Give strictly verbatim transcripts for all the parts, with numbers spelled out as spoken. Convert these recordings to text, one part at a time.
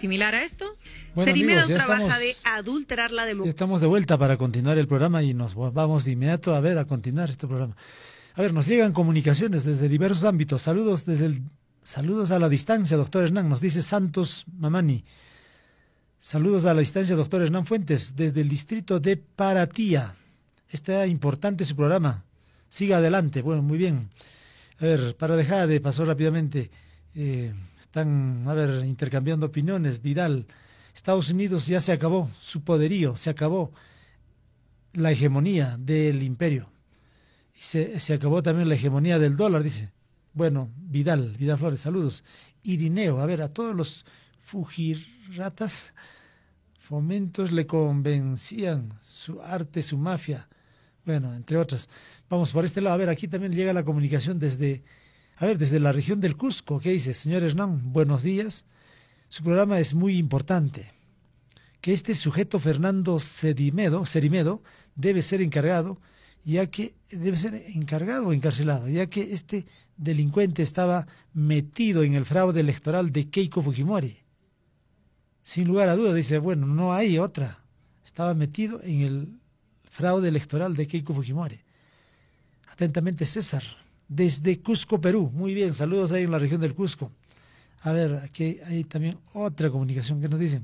similar a esto. Bueno, Cerimedo amigos, trabaja estamos, de adulterar la democracia. Estamos de vuelta para continuar el programa y nos vamos de inmediato a ver, a continuar este programa. A ver, nos llegan comunicaciones desde diversos ámbitos. Saludos desde el, saludos a la distancia, doctor Hernán, nos dice Santos Mamani. Saludos a la distancia, doctor Hernán Fuentes, desde el distrito de Paratía. Está importante su programa. Siga adelante. Bueno, muy bien. A ver, para dejar de pasar rápidamente, eh, están, a ver, intercambiando opiniones. Vidal, Estados Unidos ya se acabó su poderío, se acabó la hegemonía del imperio. Y se, se acabó también la hegemonía del dólar, dice. Bueno, Vidal, Vidal Flores, saludos. Irineo, a ver, a todos los fujiratas, fomentos le convencían su arte, su mafia. Bueno, entre otras. Vamos por este lado. A ver, aquí también llega la comunicación desde, a ver, desde la región del Cusco. ¿Qué dice? Señor Hernán, buenos días. Su programa es muy importante. Que este sujeto Fernando Cerimedo, Cerimedo debe ser encargado, ya que debe ser encargado o encarcelado, ya que este delincuente estaba metido en el fraude electoral de Keiko Fujimori. Sin lugar a duda, dice, bueno, no hay otra. Estaba metido en el fraude electoral de Keiko Fujimori. Atentamente, César, desde Cusco, Perú. Muy bien, saludos ahí en la región del Cusco. A ver, aquí hay también otra comunicación que nos dicen.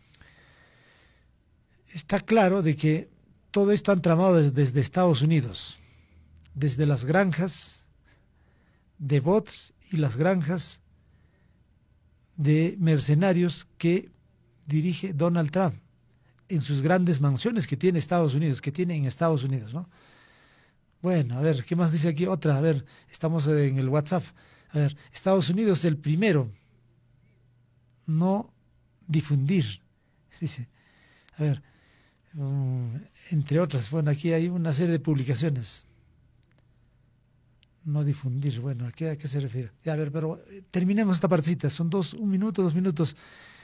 Está claro de que todo esto han tramado desde, desde Estados Unidos, desde las granjas de bots y las granjas de mercenarios que dirige Donald Trump en sus grandes mansiones que tiene Estados Unidos, que tiene en Estados Unidos, ¿no? Bueno, a ver, ¿qué más dice aquí? Otra, a ver, estamos en el WhatsApp. A ver, Estados Unidos es el primero no difundir, dice. A ver, um, entre otras, bueno, aquí hay una serie de publicaciones. No difundir, bueno, ¿a qué, a qué se refiere? Ya, a ver, pero eh, terminemos esta partecita. Son dos, un minuto, dos minutos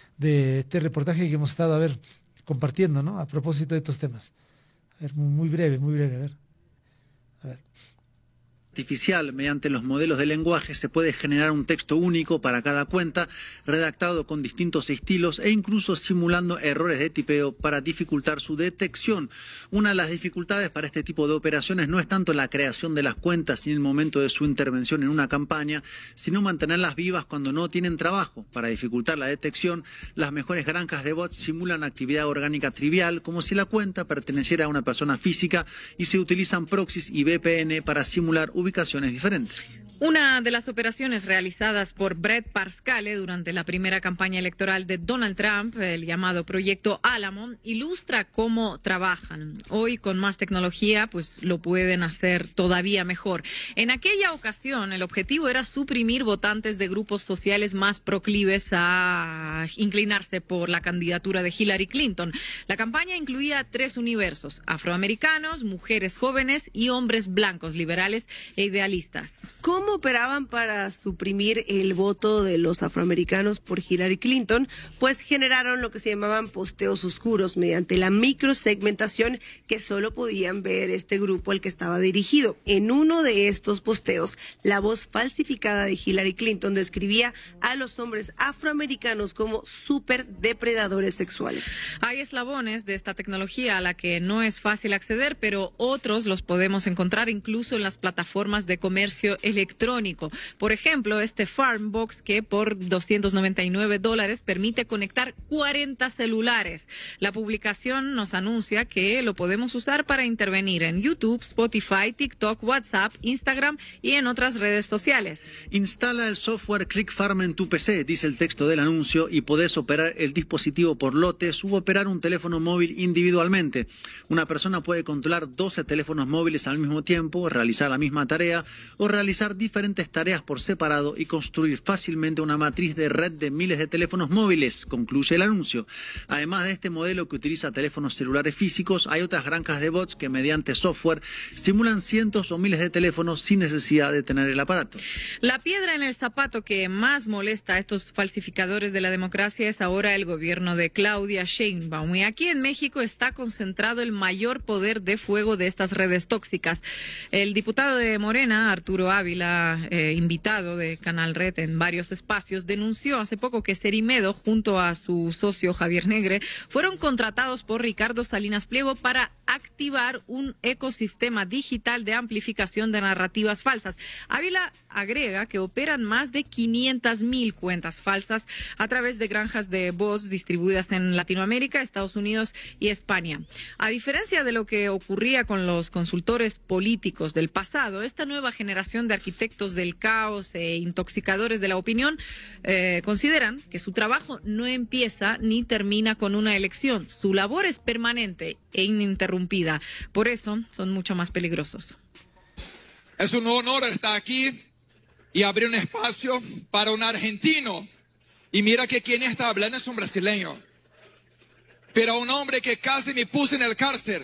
de este reportaje que hemos estado, a ver, compartiendo, ¿no? A propósito de estos temas. A ver, muy, muy breve, muy breve, a ver. A ver. Artificial, mediante los modelos de lenguaje, se puede generar un texto único para cada cuenta, redactado con distintos estilos e incluso simulando errores de tipeo para dificultar su detección. Una de las dificultades para este tipo de operaciones no es tanto la creación de las cuentas ni el momento de su intervención en una campaña, sino mantenerlas vivas cuando no tienen trabajo. Para dificultar la detección, las mejores granjas de bots simulan actividad orgánica trivial, como si la cuenta perteneciera a una persona física, y se utilizan proxies y V P N para simular ubicaciones diferentes. Una de las operaciones realizadas por Brett Parscale durante la primera campaña electoral de Donald Trump, el llamado Proyecto Álamo, ilustra cómo trabajan. Hoy, con más tecnología, pues lo pueden hacer todavía mejor. En aquella ocasión, el objetivo era suprimir votantes de grupos sociales más proclives a inclinarse por la candidatura de Hillary Clinton. La campaña incluía tres universos: afroamericanos, mujeres jóvenes y hombres blancos, liberales e idealistas. ¿Cómo operaban para suprimir el voto de los afroamericanos por Hillary Clinton? Pues generaron lo que se llamaban posteos oscuros mediante la microsegmentación que solo podían ver este grupo al que estaba dirigido. En uno de estos posteos, la voz falsificada de Hillary Clinton describía a los hombres afroamericanos como superdepredadores sexuales. Hay eslabones de esta tecnología a la que no es fácil acceder, pero otros los podemos encontrar incluso en las plataformas de comercio electrónico. Por ejemplo, este Farmbox, que por doscientos noventa y nueve dólares permite conectar cuarenta celulares. La publicación nos anuncia que lo podemos usar para intervenir en YouTube, Spotify, TikTok, WhatsApp, Instagram y en otras redes sociales. Instala el software ClickFarm en tu P C, dice el texto del anuncio, y podés operar el dispositivo por lotes u operar un teléfono móvil individualmente. Una persona puede controlar doce teléfonos móviles al mismo tiempo, realizar la misma tarea o realizar diferentes tareas por separado y construir fácilmente una matriz de red de miles de teléfonos móviles, concluye el anuncio. Además de este modelo que utiliza teléfonos celulares físicos, hay otras granjas de bots que mediante software simulan cientos o miles de teléfonos sin necesidad de tener el aparato. La piedra en el zapato que más molesta a estos falsificadores de la democracia es ahora el gobierno de Claudia Sheinbaum. Y aquí en México está concentrado el mayor poder de fuego de estas redes tóxicas. El diputado de Morena, Arturo Ávila, periodista eh, invitado de Canal Red en varios espacios, denunció hace poco que Cerimedo, junto a su socio Javier Negre, fueron contratados por Ricardo Salinas Pliego para activar un ecosistema digital de amplificación de narrativas falsas. Ávila agrega que operan más de quinientas mil cuentas falsas a través de granjas de bots distribuidas en Latinoamérica, Estados Unidos y España. A diferencia de lo que ocurría con los consultores políticos del pasado, esta nueva generación de arquitectos del caos e intoxicadores de la opinión eh, consideran que su trabajo no empieza ni termina con una elección. Su labor es permanente e ininterrumpida. Por eso son mucho más peligrosos. Es un honor estar aquí y abrir un espacio para un argentino. Y mira que quien está hablando es un brasileño. Pero un hombre que casi me puso en el cárcel.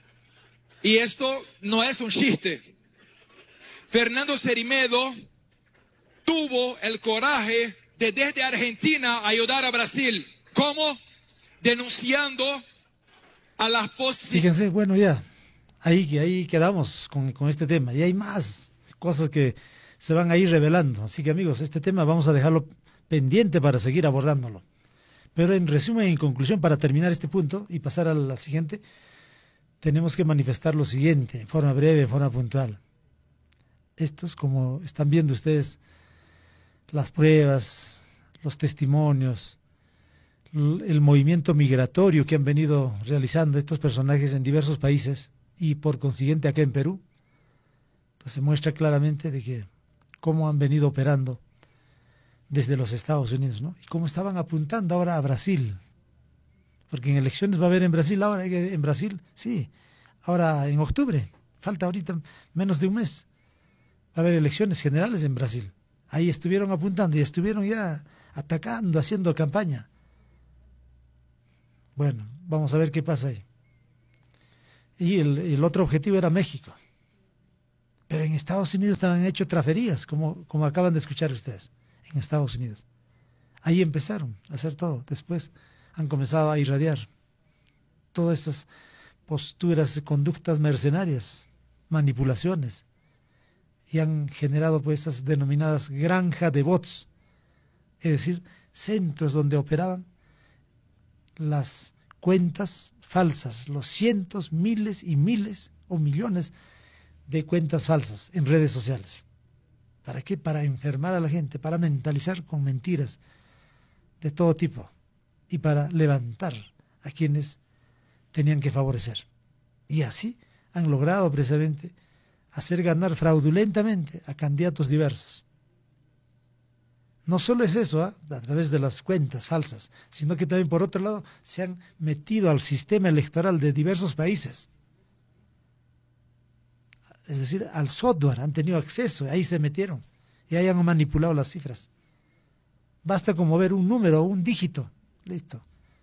Y esto no es un chiste. Fernando Cerimedo tuvo el coraje de desde Argentina ayudar a Brasil. ¿Cómo? Denunciando a las posibilidades. Fíjense, bueno, ya, ahí, ahí quedamos con, con este tema. Y hay más cosas que se van a ir revelando. Así que, amigos, este tema vamos a dejarlo pendiente para seguir abordándolo. Pero en resumen y en conclusión, para terminar este punto y pasar a la siguiente, tenemos que manifestar lo siguiente, en forma breve, en forma puntual. Estos, como están viendo ustedes, las pruebas, los testimonios, el movimiento migratorio que han venido realizando estos personajes en diversos países y por consiguiente acá en Perú, entonces muestra claramente de que cómo han venido operando desde los Estados Unidos, ¿no? Y cómo estaban apuntando ahora a Brasil, porque en elecciones va a haber en Brasil ahora, en Brasil, sí, ahora en octubre, falta ahorita menos de un mes, va a haber elecciones generales en Brasil. Ahí estuvieron apuntando y estuvieron ya atacando, haciendo campaña. Bueno, vamos a ver qué pasa ahí. Y el, el otro objetivo era México. Pero en Estados Unidos estaban hechos traferías, como, como acaban de escuchar ustedes, en Estados Unidos. Ahí empezaron a hacer todo. Después han comenzado a irradiar todas esas posturas, conductas mercenarias, manipulaciones, y han generado pues esas denominadas granjas de bots, es decir, centros donde operaban las cuentas falsas, los cientos, miles y miles o millones de cuentas falsas en redes sociales. ¿Para qué? Para enfermar a la gente, para mentalizar con mentiras de todo tipo y para levantar a quienes tenían que favorecer. Y así han logrado precisamente hacer ganar fraudulentamente a candidatos diversos. No solo es eso, ¿eh? a través de las cuentas falsas, sino que también por otro lado se han metido al sistema electoral de diversos países. Es decir, al software, han tenido acceso, ahí se metieron y ahí han manipulado las cifras. Basta con mover un número o un dígito, listo.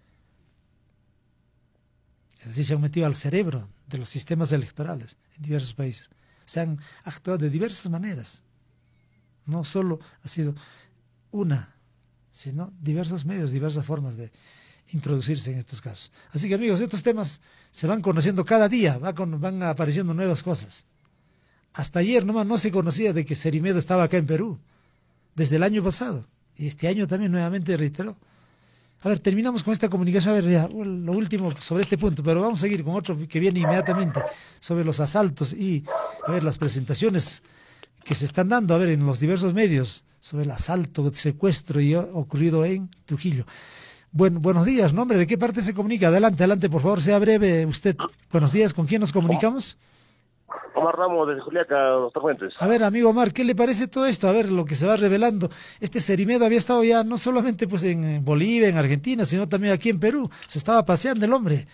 Es decir, se han metido al cerebro de los sistemas electorales en diversos países. Se han actuado de diversas maneras. No solo ha sido una, sino diversos medios, diversas formas de introducirse en estos casos. Así que, amigos, estos temas se van conociendo cada día, va con, van apareciendo nuevas cosas. Hasta ayer nomás no se conocía de que Cerimedo estaba acá en Perú, desde el año pasado, y este año también nuevamente reiteró. A ver, terminamos con esta comunicación, a ver, ya, lo último sobre este punto, pero vamos a seguir con otro que viene inmediatamente sobre los asaltos y, a ver, las presentaciones que se están dando, a ver, en los diversos medios sobre el asalto, el secuestro y ocurrido en Trujillo. Bueno, buenos días, nombre, ¿de qué parte se comunica? Adelante, adelante, por favor, sea breve usted. Buenos días, ¿con quién nos comunicamos? Omar Ramos, desde Juliaca, doctor Fuentes. A ver, amigo Omar, ¿qué le parece todo esto? A ver, lo que se va revelando. Este Cerimedo había estado ya no solamente pues en Bolivia, en Argentina, sino también aquí en Perú. Se estaba paseando el hombre.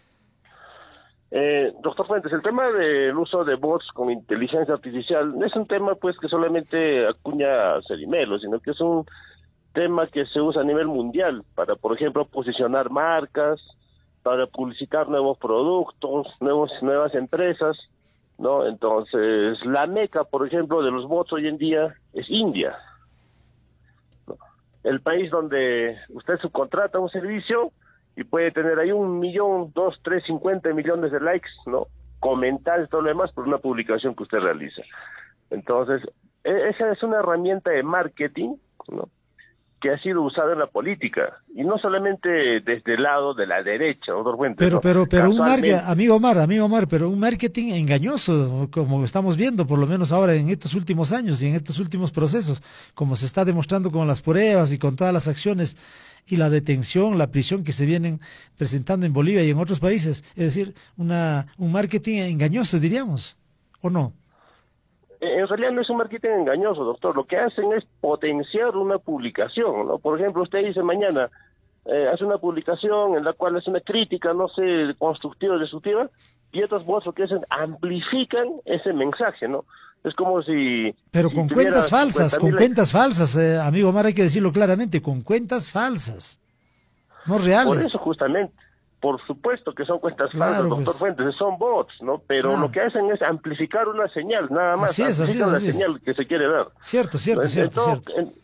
Eh, doctor Fuentes, el tema del uso de bots con inteligencia artificial no es un tema pues que solamente acuña Cerimedo, sino que es un tema que se usa a nivel mundial para, por ejemplo, posicionar marcas, para publicitar nuevos productos, nuevos, nuevas empresas, ¿no? Entonces, la meca, por ejemplo, de los bots hoy en día es India, ¿no? El país donde usted subcontrata un servicio y puede tener ahí un millón, dos, tres, cincuenta millones de likes, ¿no? Comentarios, todo lo demás por una publicación que usted realiza. Entonces, esa es una herramienta de marketing, ¿no?, que ha sido usada en la política, y no solamente desde el lado de la derecha, doctor Fuentes. Pero, ¿no? pero, pero un Casualmente... marketing, amigo Omar, amigo Omar, pero un marketing engañoso, como estamos viendo, por lo menos ahora en estos últimos años y en estos últimos procesos, como se está demostrando con las pruebas y con todas las acciones y la detención, la prisión que se vienen presentando en Bolivia y en otros países, es decir, una un marketing engañoso, diríamos, ¿o no? En realidad no es un marketing engañoso, doctor. Lo que hacen es potenciar una publicación, ¿no? Por ejemplo, usted dice mañana, eh, hace una publicación en la cual es una crítica, no sé, constructiva o destructiva, y otros bots lo que hacen, amplifican ese mensaje, ¿no? Es como si... Pero si con cuentas falsas, con like... cuentas falsas, eh, amigo Omar, hay que decirlo claramente, con cuentas falsas, no reales. Por eso justamente. Por supuesto que son cuentas claro, falsas, doctor pues. Fuentes, son bots, ¿no? Pero ah. lo que hacen es amplificar una señal, nada más. Así es, así es, la así señal es. que se quiere dar. Cierto, cierto, en, cierto, en todo, cierto. En,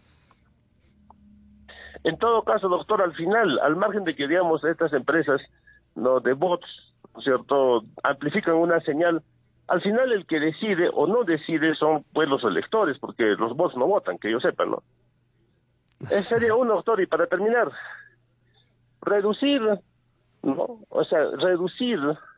en todo caso, doctor, al final, al margen de que, digamos, estas empresas, no, de bots, ¿cierto?, amplifican una señal, al final el que decide o no decide son, pues, los electores, porque los bots no votan, que yo sepa, ¿no? Ese sería uno, doctor, y para terminar, reducir... ¿no? O sea, reducir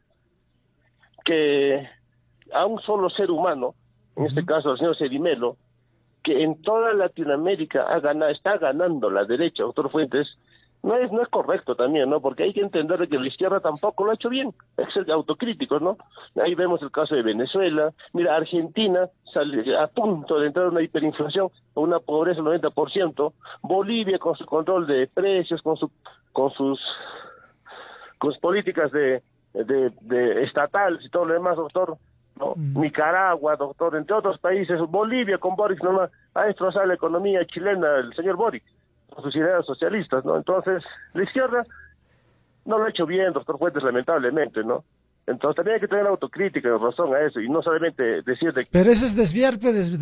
que a un solo ser humano, en uh-huh. este caso el señor Cerimelo, que en toda Latinoamérica ha ganado, está ganando la derecha, doctor Fuentes, no es no es correcto también, ¿no? Porque hay que entender que la izquierda tampoco lo ha hecho bien, hay que ser autocríticos, ¿no? Ahí vemos el caso de Venezuela, mira, Argentina sale a punto de entrar en una hiperinflación, con una pobreza del noventa por ciento, Bolivia con su control de precios, con su con sus con sus políticas de, de, de estatales y todo lo demás, doctor, ¿no? Mm. Nicaragua, doctor, entre otros países, Bolivia con Boric, no ha destrozado la economía chilena, el señor Boric, con sus ideas socialistas, ¿no? Entonces, la izquierda no lo ha hecho bien, doctor Fuentes, lamentablemente, ¿no? Entonces también hay que tener autocrítica, razón a eso, y no solamente decir de... Pero eso es desviar, pues,